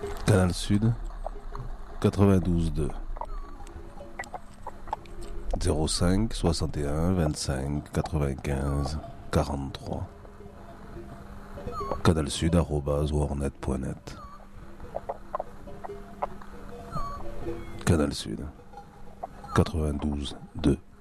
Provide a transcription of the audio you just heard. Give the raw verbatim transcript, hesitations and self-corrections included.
Canal Sud, quatre-vingt-douze deux. zéro cinq soixante et un vingt-cinq quatre-vingt-quinze quarante-trois. Canalsud arobase warnet point net. Canal Sud, quatre-vingt-douze deux.